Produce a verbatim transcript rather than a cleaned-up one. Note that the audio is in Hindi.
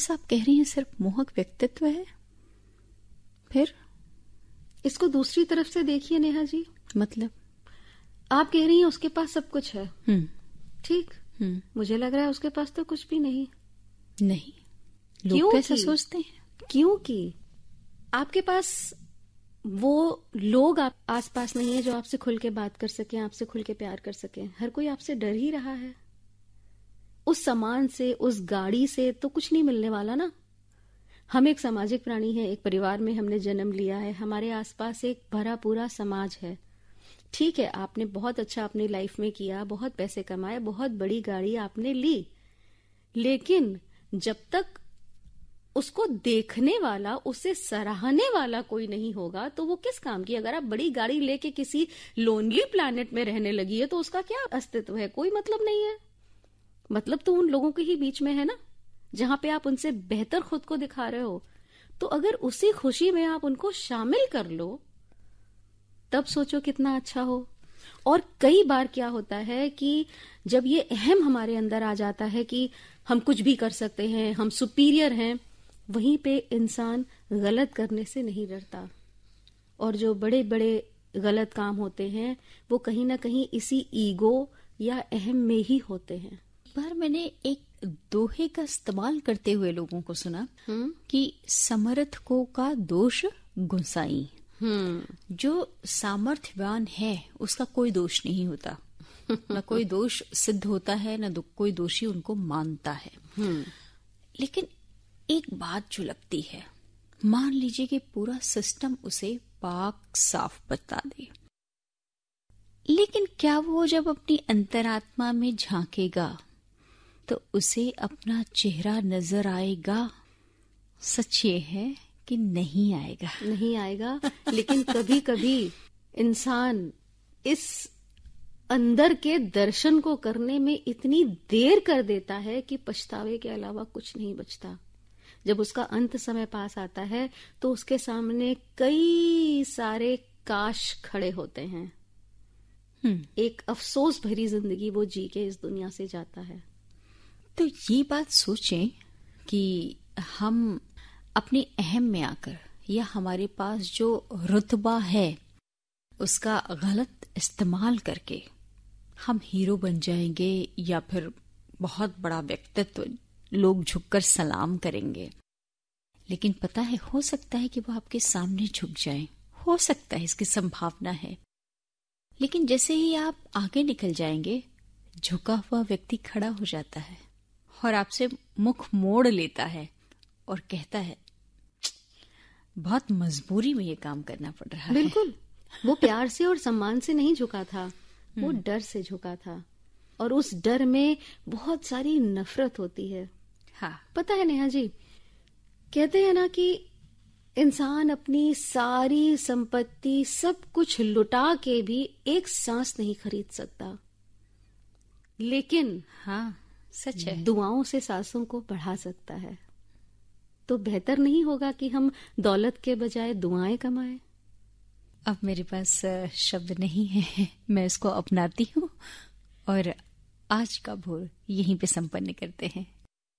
बस आप कह रही हैं सिर्फ मोहक व्यक्तित्व है? फिर इसको दूसरी तरफ से देखिए नेहा जी। मतलब आप कह रही हैं उसके पास सब कुछ है, हम्म ठीक। हम्म मुझे लग रहा है उसके पास तो कुछ भी नहीं। नहीं, लोग कैसा सोचते हैं? क्योंकि आपके पास वो लोग आप आसपास नहीं है जो आपसे खुल के बात कर सके, आपसे खुल के प्यार कर सके। हर कोई आपसे डर ही रहा है। उस सामान से, उस गाड़ी से तो कुछ नहीं मिलने वाला ना। हम एक सामाजिक प्राणी हैं, एक परिवार में हमने जन्म लिया है, हमारे आसपास एक भरा पूरा समाज है। ठीक है, आपने बहुत अच्छा अपनी लाइफ में किया, बहुत पैसे कमाए, बहुत बड़ी गाड़ी आपने ली, लेकिन जब तक उसको देखने वाला, उसे सराहने वाला कोई नहीं होगा तो वो किस काम की। अगर आप बड़ी गाड़ी लेके किसी लोनली प्लैनेट में रहने लगी है तो उसका क्या अस्तित्व है? कोई मतलब नहीं है। मतलब तो उन लोगों के ही बीच में है ना, जहां पे आप उनसे बेहतर खुद को दिखा रहे हो। तो अगर उसी खुशी में आप उनको शामिल कर लो, तब सोचो कितना अच्छा हो। और कई बार क्या होता है कि जब ये अहम हमारे अंदर आ जाता है कि हम कुछ भी कर सकते हैं, हम सुपीरियर हैं, वहीं पे इंसान गलत करने से नहीं डरता। और जो बड़े बड़े गलत काम होते हैं वो कहीं ना कहीं इसी ईगो या अहम में ही होते हैं। बार मैंने एक दोहे का इस्तेमाल करते हुए लोगों को सुना कि समर्थकों का दोष गुंसाई। हम्म जो सामर्थ्यवान है उसका कोई दोष नहीं होता, न कोई दोष सिद्ध होता है, न दो, कोई दोषी उनको मानता है। लेकिन एक बात जो लगती है, मान लीजिए कि पूरा सिस्टम उसे पाक साफ बता दे, लेकिन क्या वो जब अपनी अंतरात्मा में झांकेगा तो उसे अपना चेहरा नजर आएगा? सच ये है कि नहीं आएगा। नहीं आएगा। लेकिन कभी कभी इंसान इस अंदर के दर्शन को करने में इतनी देर कर देता है कि पछतावे के अलावा कुछ नहीं बचता। जब उसका अंत समय पास आता है तो उसके सामने कई सारे काश खड़े होते हैं। एक अफसोस भरी जिंदगी वो जी के इस दुनिया से जाता है। तो ये बात सोचें कि हम अपने अहम में आकर या हमारे पास जो रुतबा है उसका गलत इस्तेमाल करके हम हीरो बन जाएंगे या फिर बहुत बड़ा व्यक्तित्व, लोग झुककर सलाम करेंगे। लेकिन पता है, हो सकता है कि वो आपके सामने झुक जाएं, हो सकता है, इसकी संभावना है। लेकिन जैसे ही आप आगे निकल जाएंगे, झुका हुआ व्यक्ति खड़ा हो जाता है और आपसे मुख मोड़ लेता है और कहता है, बहुत मजबूरी में ये काम करना पड़ रहा है। बिल्कुल, वो प्यार से और सम्मान से नहीं झुका था, वो डर से झुका था। और उस डर में बहुत सारी नफरत होती है। हाँ, पता है नेहा जी, कहते हैं ना कि इंसान अपनी सारी संपत्ति, सब कुछ लुटा के भी एक सांस नहीं खरीद सकता, लेकिन हाँ सच है, दुआओं से सांसों को बढ़ा सकता है। तो बेहतर नहीं होगा कि हम दौलत के बजाय दुआएं कमाएं? अब मेरे पास शब्द नहीं है, मैं इसको अपनाती हूँ और आज का भोर यहीं पे संपन्न करते हैं।